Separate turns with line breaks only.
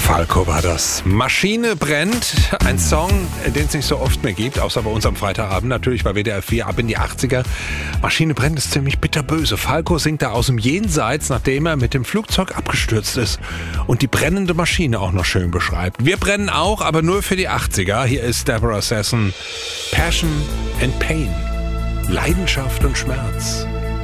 Falco war das. Maschine brennt. Ein Song, den es nicht so oft mehr gibt, außer bei uns am Freitagabend natürlich bei WDR 4 ab in die 80er. Maschine brennt ist ziemlich bitterböse. Falco singt da aus dem Jenseits, nachdem er mit dem Flugzeug abgestürzt ist und die brennende Maschine auch noch schön beschreibt. Wir brennen auch, aber nur für die 80er. Hier ist Deborah Sasson. Passion and Pain. Leidenschaft und Schmerz.